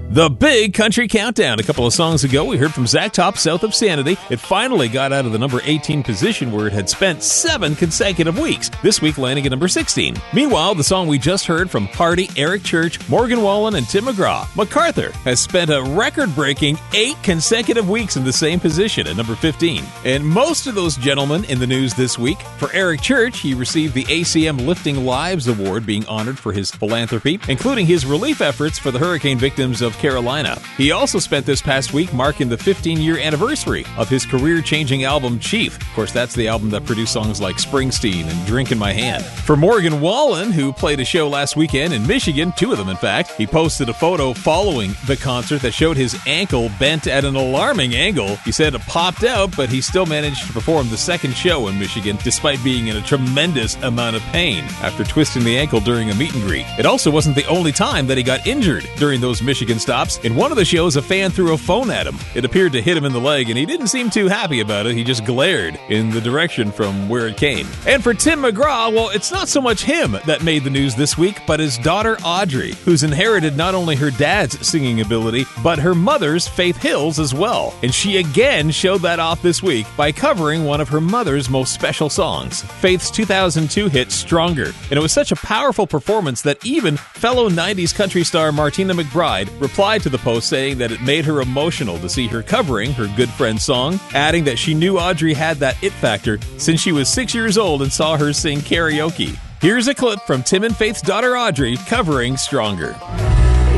The Big Country Countdown. A couple of songs ago, we heard from Zach Top, South of Sanity. It finally got out of the number 18 position where it had spent 7 consecutive weeks, this week landing at number 16. Meanwhile, the song we just heard from Hardy, Eric Church, Morgan Wallen, and Tim McGraw, MacArthur, has spent a record-breaking 8 consecutive weeks in the same position at number 15. And most of those gentlemen in the news this week. For Eric Church, he received the ACM Lifting Lives Award, being honored for his philanthropy, including his relief efforts for the hurricane victims of Carolina. He also spent this past week marking the 15-year anniversary of his career-changing album, Chief. Of course, that's the album that produced songs like Springsteen and Drink in My Hand. For Morgan Wallen, who played a show last weekend in Michigan, 2 of them in fact, he posted a photo following the concert that showed his ankle bent at an alarming angle. He said it popped out, but he still managed to perform the second show in Michigan despite being in a tremendous amount of pain after twisting the ankle during a meet and greet. It also wasn't the only time that he got injured during those Michigan stops. In one of the shows, a fan threw a phone at him. It appeared to hit him in the leg, and he didn't seem too happy about it. He just glared in the direction from where it came. And for Tim McGraw, well, it's not so much him that made the news this week, but his daughter Audrey, who's inherited not only her dad's singing ability, but her mother's, Faith Hill's, as well. And she again showed that off this week by covering one of her mother's most special songs, Faith's 2002 hit, Stronger. And it was such a powerful performance that even fellow 90s country star Martina McBride replied to the post saying that it made her emotional to see her covering her good friend's song, adding that she knew Audrey had that it factor since she was 6 years old and saw her sing karaoke. Here's a clip from Tim and Faith's daughter Audrey covering Stronger.